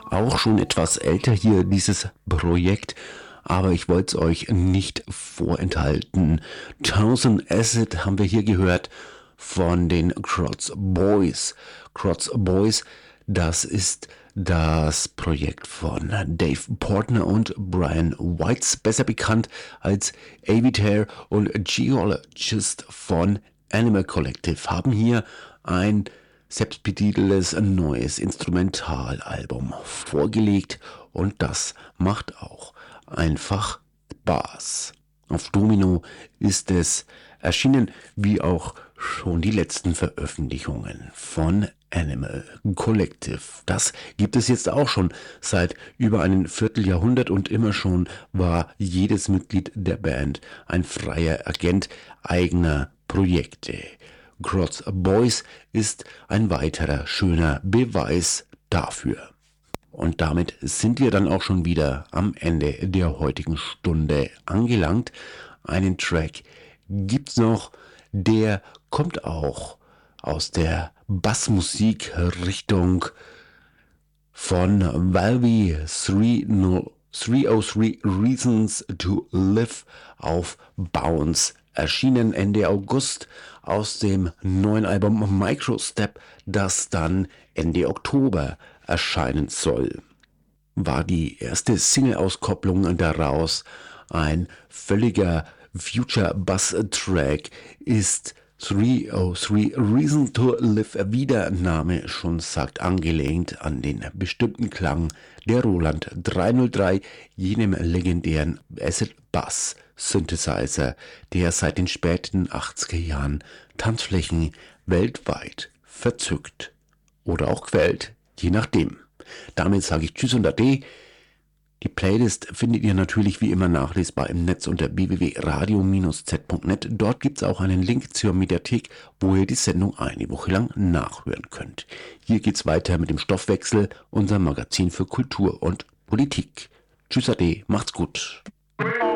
Auch schon etwas älter hier, dieses Projekt, aber ich wollte es euch nicht vorenthalten. Thousand Acid haben wir hier gehört von den Crots Boys. Crots Boys, das ist das Projekt von Dave Portner und Brian Weitz, besser bekannt als Avitair und Geologist von Animal Collective, haben hier ein selbstbetiteltes neues Instrumentalalbum vorgelegt und das macht auch einfach Spaß. Auf Domino ist es erschienen, wie auch schon die letzten Veröffentlichungen von Animal Collective. Das gibt es jetzt auch schon seit über einem Vierteljahrhundert und immer schon war jedes Mitglied der Band ein freier Agent eigener Projekte. Crots Boys ist ein weiterer schöner Beweis dafür. Und damit sind wir dann auch schon wieder am Ende der heutigen Stunde angelangt. Einen Track gibt's noch, der kommt auch aus der Bassmusik-Richtung von Valve 303 Reasons to Live auf Bounce, erschienen Ende August aus dem neuen Album Microstep, das dann Ende Oktober erscheinen soll. War die erste Single-Auskopplung daraus. Ein völliger Future-Bass-Track ist 303 Reason to Live, wie der Name schon sagt, angelehnt an den bestimmten Klang der Roland 303, jenem legendären Acid Bass Synthesizer, der seit den späten 80er Jahren Tanzflächen weltweit verzückt oder auch quält, je nachdem. Damit sage ich Tschüss und Ade. Die Playlist findet ihr natürlich wie immer nachlesbar im Netz unter www.radio-z.net. Dort gibt es auch einen Link zur Mediathek, wo ihr die Sendung eine Woche lang nachhören könnt. Hier geht's weiter mit dem Stoffwechsel, unser Magazin für Kultur und Politik. Tschüss Ade, macht's gut.